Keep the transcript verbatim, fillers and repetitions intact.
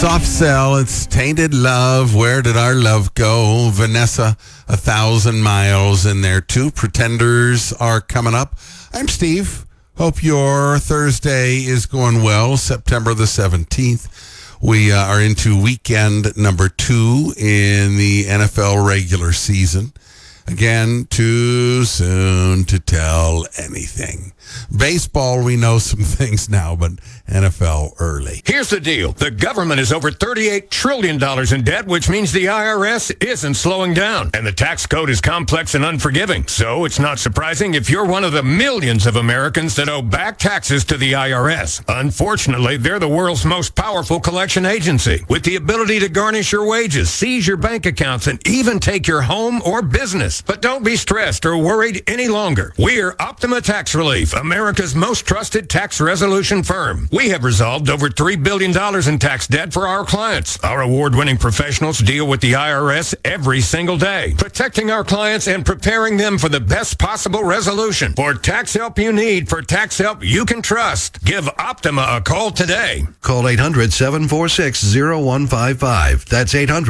Soft Cell, it's Tainted Love. Where did our love go? Vanessa, A Thousand Miles in there too. Pretenders are coming up. I'm Steve. Hope your Thursday is going well. September the seventeenth. We uh, are into weekend number two in the N F L regular season. Again, too soon to tell anything. Baseball, we know some things now, but N F L early. Here's the deal. The government is over thirty-eight trillion dollars in debt, which means the I R S isn't slowing down. And the tax code is complex and unforgiving. So it's not surprising if you're one of the millions of Americans that owe back taxes to the I R S. Unfortunately, they're the world's most powerful collection agency, with the ability to garnish your wages, seize your bank accounts, and even take your home or business. But don't be stressed or worried any longer. We're Optima Tax Relief, America's most trusted tax resolution firm. We have resolved over three billion dollars in tax debt for our clients. Our award-winning professionals deal with the I R S every single day, protecting our clients and preparing them for the best possible resolution. For tax help you need, for tax help you can trust, give Optima a call today. Call eight hundred, seven four six, zero one five five. That's eight hundred